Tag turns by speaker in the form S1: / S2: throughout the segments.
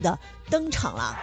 S1: 的登场了。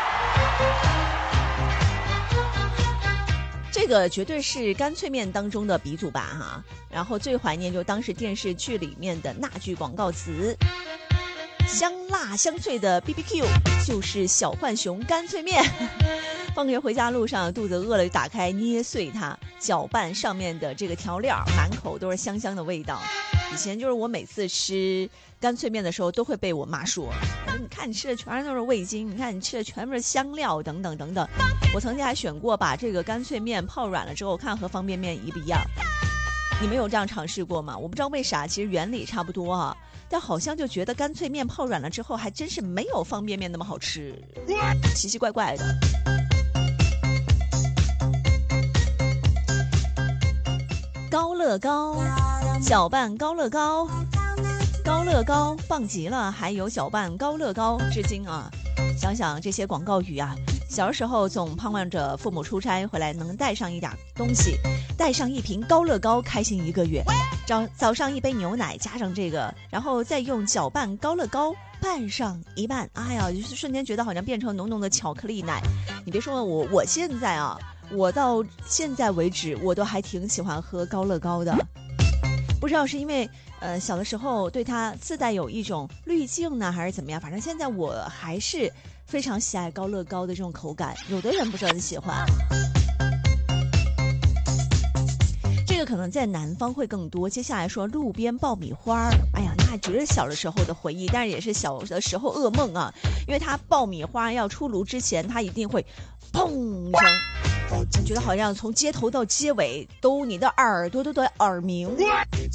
S1: 这个绝对是干脆面当中的鼻祖吧哈。然后最怀念就当时电视剧里面的那句广告词：香辣香脆的 BBQ 就是小浣熊干脆面。放学回家路上肚子饿了，就打开捏碎它，搅拌上面的这个调料，满口都是香香的味道。以前就是我每次吃干脆面的时候都会被我妈说，你看你吃的全都是味精，你看你吃的全部是香料等等等等。我曾经还选过把这个干脆面泡软了之后看和方便面一不一样。你们有这样尝试过吗？我不知道为啥，其实原理差不多啊，但好像就觉得干脆面泡软了之后还真是没有方便面那么好吃，奇奇怪怪的。高乐高，搅拌高乐高，高乐高棒极了，还有搅拌高乐高，至今啊，想想这些广告语啊，小时候总盼望着父母出差回来能带上一点东西，带上一瓶高乐高，开心1个月。早上一杯牛奶加上这个，然后再用搅拌高乐高拌上一拌，哎呀，就是瞬间觉得好像变成浓浓的巧克力奶。你别说我现在啊，我到现在为止我都还挺喜欢喝高乐高的。不知道是因为小的时候对它自带有一种滤镜呢，还是怎么样，反正现在我还是非常喜爱高乐高的这种口感，有的人不是很喜欢。这个可能在南方会更多。接下来说路边爆米花，哎呀，那绝对是小的时候的回忆，但是也是小的时候噩梦啊，因为它爆米花要出炉之前，它一定会砰一声，觉得好像从街头到街尾都你的耳朵都在耳鸣。不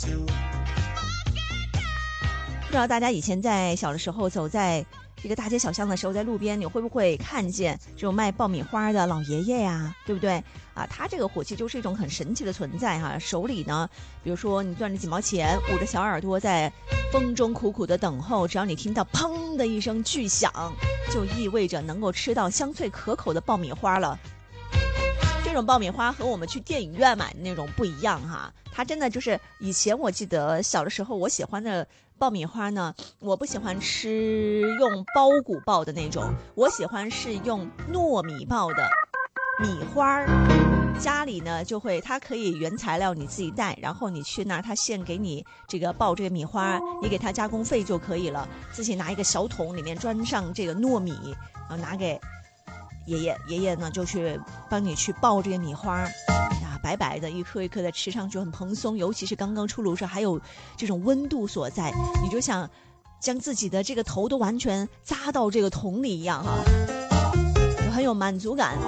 S1: 知道大家以前在小的时候走在这个大街小巷的时候，在路边你会不会看见这种卖爆米花的老爷爷呀，对不对啊？他这个火气就是一种很神奇的存在哈，手里呢比如说你攥着几毛钱，捂着小耳朵在风中苦苦的等候，只要你听到砰的一声巨响，就意味着能够吃到香脆可口的爆米花了。这种爆米花和我们去电影院买的那种不一样哈，它真的就是以前我记得小的时候我喜欢的爆米花呢，我不喜欢吃用包谷爆的那种，我喜欢是用糯米爆的米花。家里呢就会，它可以原材料你自己带，然后你去那儿他现给你这个爆这个米花，你给他加工费就可以了，自己拿一个小桶里面装上这个糯米，然后拿给爷爷，爷爷呢就去帮你去爆这个米花呀，白白的一颗一颗的，吃上去很蓬松，尤其是刚刚出炉时还有这种温度所在，你就想将自己的这个头都完全扎到这个桶里一样哈，就很有满足感。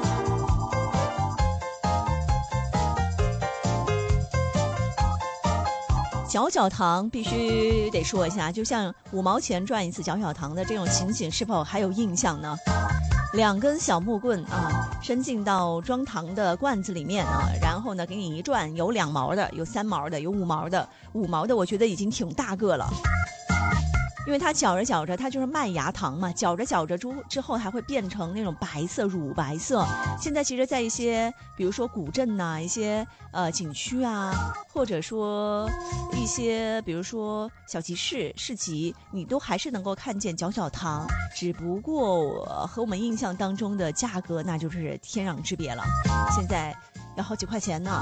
S1: 搅搅糖必须得说一下，就像5毛钱赚一次搅搅糖的这种情景，是否还有印象呢？2根小木棍啊，伸进到装糖的罐子里面啊，然后呢给你一转，有2毛的，有3毛的，有5毛的。5毛的我觉得已经挺大个了，因为它搅着搅着，它就是麦芽糖嘛，搅着搅着之后还会变成那种白色，乳白色。现在其实在一些比如说古镇呐，一些景区啊，或者说一些比如说小集市市集，你都还是能够看见搅搅糖，只不过和我们印象当中的价格那就是天壤之别了，现在要好几块钱呢。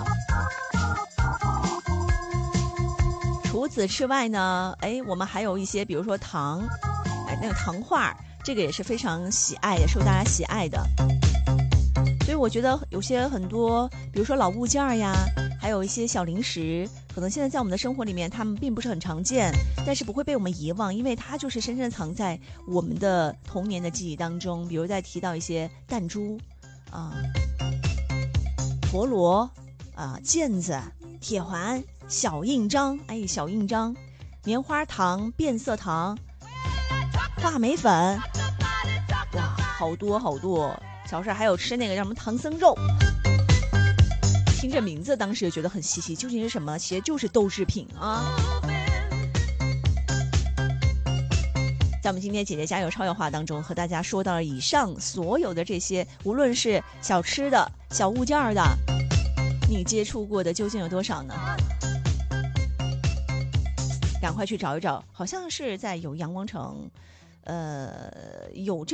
S1: 除此之外呢，我们还有一些比如说糖，那个糖画，这个也是非常喜爱的，受大家喜爱的。所以我觉得有些很多比如说老物件呀，还有一些小零食，可能现在在我们的生活里面它们并不是很常见，但是不会被我们遗忘，因为它就是深深藏在我们的童年的记忆当中。比如再提到一些弹珠陀螺毽子、铁环、小印章，小印章、棉花糖、变色糖、话梅粉，哇，好多好多。小时候还有吃那个叫什么唐僧肉，听这名字当时也觉得很稀奇，究竟是什么？其实就是豆制品啊。在我们今天姐姐加油超有话当中，和大家说到了以上所有的这些，无论是小吃的、小物件的，你接触过的究竟有多少呢？赶快去找一找，好像是在有阳光城，有这